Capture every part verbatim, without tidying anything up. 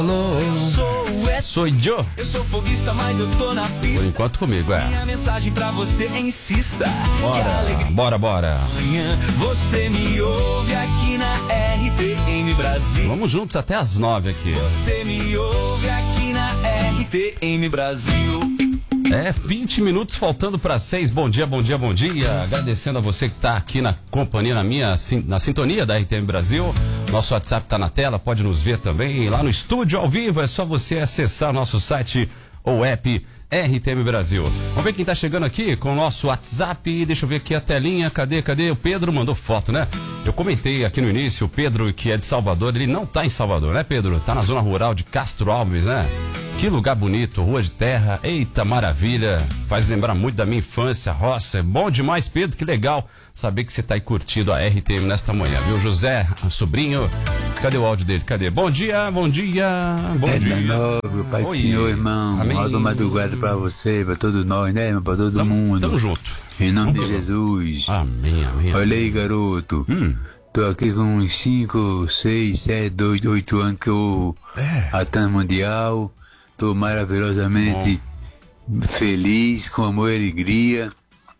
Sou eu. Eu sou foguista, mas eu tô na pista. Por enquanto comigo, é. Minha mensagem pra você é insista. Bora, bora, bora. Amanhã você me ouve aqui na R T M Brasil. Vamos juntos até as nove aqui. Você me ouve aqui na R T M Brasil. É, vinte minutos faltando para seis. Bom dia, bom dia, bom dia. Agradecendo a você que está aqui na companhia, na minha, na sintonia da R T M Brasil. Nosso WhatsApp está na tela, pode nos ver também. Lá no estúdio, ao vivo, é só você acessar nosso site ou app R T M Brasil. Vamos ver quem está chegando aqui com o nosso WhatsApp. Deixa eu ver aqui a telinha. Cadê, cadê? O Pedro mandou foto, né? Eu comentei aqui no início, o Pedro, que é de Salvador, ele não está em Salvador, né, Pedro? Está na zona rural de Castro Alves, né? Que lugar bonito, rua de terra, eita maravilha, faz lembrar muito da minha infância, roça, é bom demais, Pedro, que legal saber que você está aí curtindo a R T M nesta manhã, viu, José, sobrinho, cadê o áudio dele, cadê? Bom dia, bom dia, bom é dia. Novo, Pai do Senhor, irmão, Amém. Uma boa madrugada pra você, pra todos nós, né, irmão, pra todo tamo, mundo. Tamo junto. Em nome Vamos de Jesus. Amém, amém. Olha aí, garoto. Hum. Tô aqui com uns cinco, seis, sete, oito anos que eu É. atan mundial. Tô maravilhosamente Bom. feliz, com amor e alegria.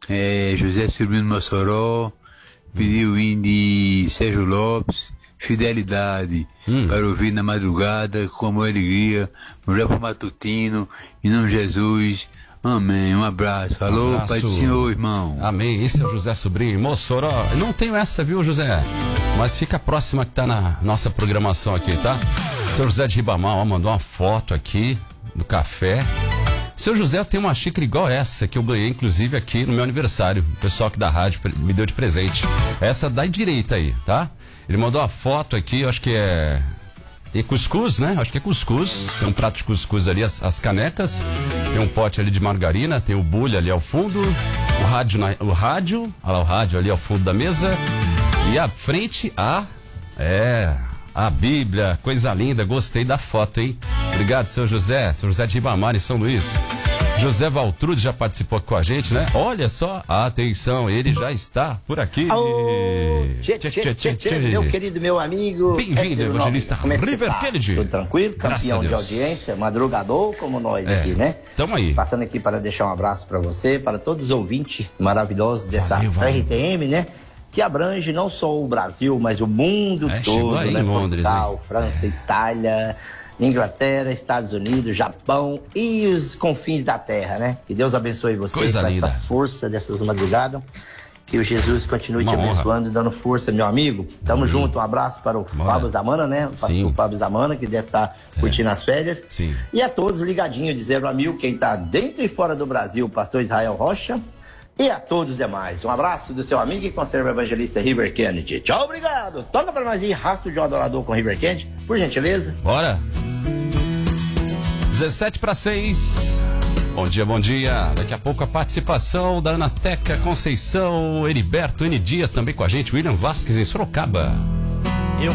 É, José Silvino Mossoró pediu o hino de Sérgio Lopes, Fidelidade, hum. para ouvir na madrugada, com amor e alegria, no Japo Matutino, em nome de Jesus. Amém, um abraço. Alô, um abraço. Pai do Senhor, irmão. Amém, esse é o José Sobrinho, Mossoró. Não tenho essa, viu, José? Mas fica próxima que tá na nossa programação aqui, tá? Seu José de Ribamar, ó, mandou uma foto aqui do café. Seu José tem uma xícara igual essa, que eu ganhei, inclusive, aqui no meu aniversário. O pessoal aqui da rádio me deu de presente. Essa da direita aí, tá? Ele mandou uma foto aqui, eu acho que é... Tem cuscuz, né? Acho que é cuscuz. Tem um prato de cuscuz ali, as, as canecas. Tem um pote ali de margarina. Tem o bulho ali ao fundo. O rádio, na, o rádio. Olha lá o rádio ali ao fundo da mesa. E à frente, a... É... A Bíblia. Coisa linda. Gostei da foto, hein? Obrigado, seu José. Seu José de Ribamar, em São Luís. José Valtrude já participou com a gente, né? Olha só, atenção, ele já está por aqui. Alô, tchê, tchê, tchê, tchê, tchê, meu querido, meu amigo. Bem-vindo, evangelista é River tá? Kennedy. Tudo tranquilo, campeão de audiência, madrugador como nós é, aqui, né? Tamo aí. Passando aqui para deixar um abraço para você, para todos os ouvintes maravilhosos dessa valeu, valeu. R T M, né? Que abrange não só o Brasil, mas o mundo é, todo, aí né? Em Londres, Portugal, hein? França, é. Itália... Inglaterra, Estados Unidos, Japão e os confins da terra, né? Que Deus abençoe você com essa força dessas madrugadas. Que o Jesus continue Uma te abençoando e dando força, meu amigo. Tamo Amém. junto, um abraço para o Bora. Fábio Zamana, né? O pastor Fábio Zamana, que deve estar curtindo é. as férias. Sim. E a todos ligadinhos de zero a mil, quem tá dentro e fora do Brasil, o pastor Israel Rocha. E a todos os demais. Um abraço do seu amigo e conserva evangelista River Kennedy. Tchau, obrigado. Toca pra nós aí, Rastro de um Adorador com River Kennedy, por gentileza. Bora. dezessete para seis. Bom dia, bom dia. Daqui a pouco a participação da Ana Teca Conceição, Heriberto N. Dias também com a gente, William Vasquez em Sorocaba.